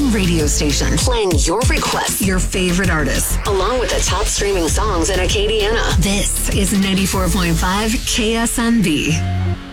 radio station, playing your requests, your favorite artists, along with the top streaming songs in Acadiana. This is 94.5 KSNB.